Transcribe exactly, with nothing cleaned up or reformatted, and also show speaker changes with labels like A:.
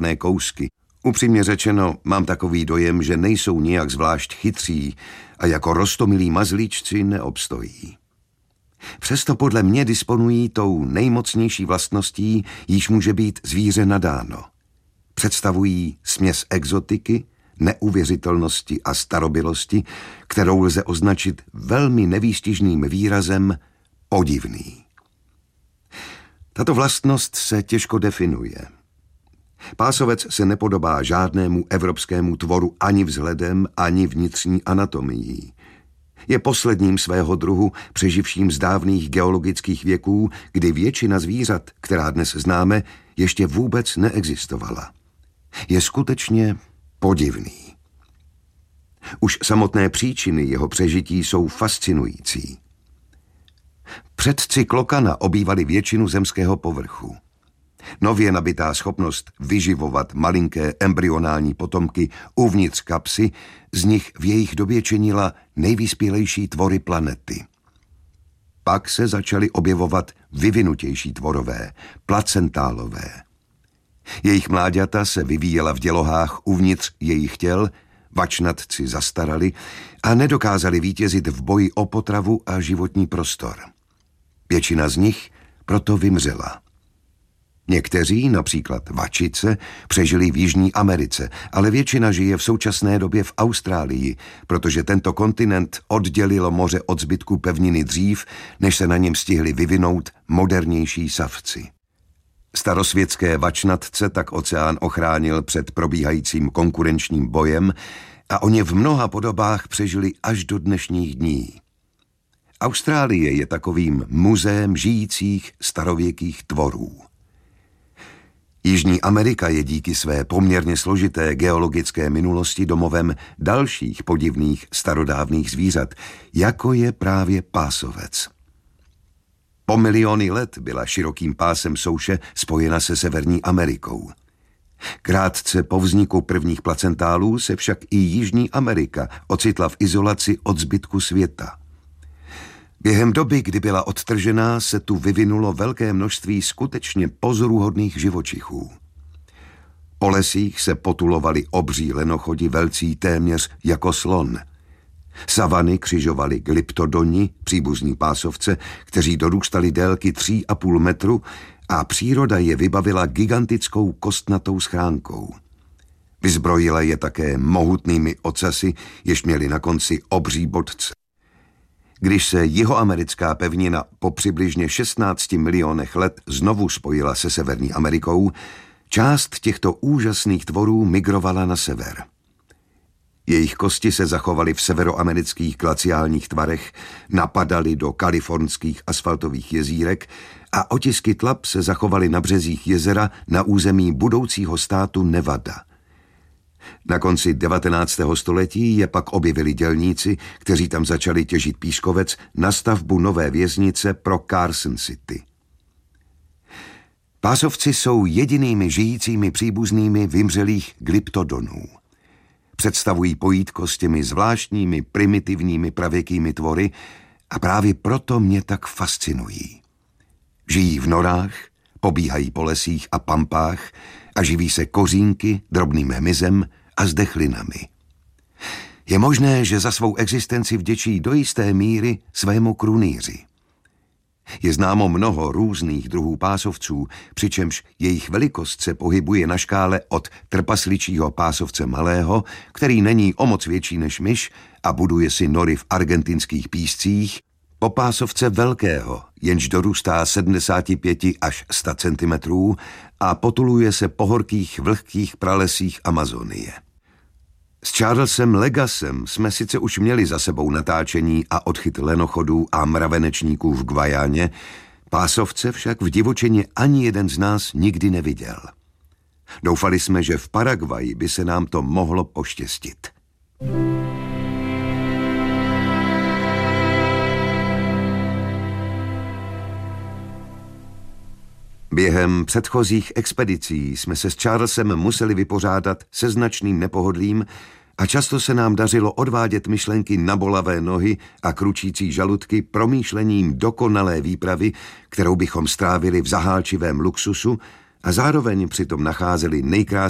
A: drobné kousky. Upřímně řečeno, mám takový dojem, že nejsou nijak zvlášť chytří a jako roztomilí mazlíčci neobstojí. Přesto podle mě disponují tou nejmocnější vlastností, jíž může být zvíře nadáno. Představují směs exotiky, neuvěřitelnosti a starobylosti, kterou lze označit velmi nevýstižným výrazem podivný. Tato vlastnost se těžko definuje. Pásovec se nepodobá žádnému evropskému tvoru ani vzhledem, ani vnitřní anatomií. Je posledním svého druhu, přeživším z dávných geologických věků, kdy většina zvířat, která dnes známe, ještě vůbec neexistovala. Je skutečně podivný. Už samotné příčiny jeho přežití jsou fascinující. Předci klokana obývali většinu zemského povrchu. Nově nabitá schopnost vyživovat malinké embryonální potomky uvnitř kapsy, z nich v jejich době činila nejvyspělejší tvory planety. Pak se začaly objevovat vyvinutější tvorové, placentálové. Jejich mláďata se vyvíjela v dělohách uvnitř jejich těl, vačnatci zastarali a nedokázali vítězit v boji o potravu a životní prostor. Většina z nich proto vymřela. Někteří, například vačice, přežili v Jižní Americe, ale většina žije v současné době v Austrálii, protože tento kontinent oddělilo moře od zbytku pevniny dřív, než se na něm stihli vyvinout modernější savci. Starosvětské vačnatce tak oceán ochránil před probíhajícím konkurenčním bojem a oni v mnoha podobách přežili až do dnešních dní. Austrálie je takovým muzeem žijících starověkých tvorů. Jižní Amerika je díky své poměrně složité geologické minulosti domovem dalších podivných starodávných zvířat, jako je právě pásovec. Po miliony let byla širokým pásem souše spojena se Severní Amerikou. Krátce po vzniku prvních placentálů se však i Jižní Amerika ocitla v izolaci od zbytku světa. Během doby, kdy byla odtržená, se tu vyvinulo velké množství skutečně pozoruhodných živočichů. Po lesích se potulovali obří lenochodi velcí téměř jako slon. Savany křižovali glyptodoni, příbuzní pásovce, kteří dorůstali délky tří a půl metru a příroda je vybavila gigantickou kostnatou schránkou. Vyzbrojila je také mohutnými ocasy, jež měly na konci obří bodce. Když se jihoamerická pevnina po přibližně šestnácti milionech let znovu spojila se Severní Amerikou, část těchto úžasných tvorů migrovala na sever. Jejich kosti se zachovaly v severoamerických glaciálních tvarech, napadaly do kalifornských asfaltových jezírek a otisky tlap se zachovaly na březích jezera na území budoucího státu Nevada. Na konci devatenáctého století je pak objevili dělníci, kteří tam začali těžit pískovec na stavbu nové věznice pro Carson City. Pásovci jsou jedinými žijícími příbuznými vymřelých glyptodonů. Představují pojítko s těmi zvláštními primitivními pravěkými tvory a právě proto mě tak fascinují. Žijí v norách, pobíhají po lesích a pampách a živí se kořínky, drobným hmyzem a zdechlinami. Je možné, že za svou existenci vděčí do jisté míry svému krunýři. Je známo mnoho různých druhů pásovců, přičemž jejich velikost se pohybuje na škále od trpasličího pásovce malého, který není o moc větší než myš a buduje si nory v argentinských píscích, po pásovce velkého, jenž dorůstá sedmdesát pět až sto centimetrů a potuluje se po horkých vlhkých pralesích Amazonie. S Charlesem Legasem jsme sice už měli za sebou natáčení a odchyt lenochodů a mravenečníků v Guajáně, pásovce však v divočeně ani jeden z nás nikdy neviděl. Doufali jsme, že v Paraguaji by se nám to mohlo poštěstit. Během předchozích expedicí jsme se s Charlesem museli vypořádat se značným nepohodlím a často se nám dařilo odvádět myšlenky na bolavé nohy a kručící žaludky promýšlením dokonalé výpravy, kterou bychom strávili v zahálčivém luxusu a zároveň přitom nacházeli nejkrásnější